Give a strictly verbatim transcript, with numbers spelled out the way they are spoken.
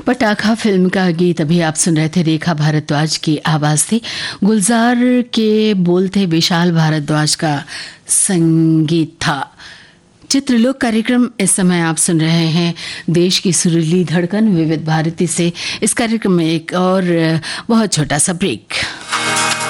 पटाखा फिल्म का गीत अभी आप सुन रहे थे। रेखा भारद्वाज की आवाज थी, गुलजार के बोल थे, विशाल भारद्वाज का संगीत था। चित्रलोक कार्यक्रम इस समय आप सुन रहे हैं देश की सुरीली धड़कन विविध भारती से। इस कार्यक्रम में एक और बहुत छोटा सा ब्रेक।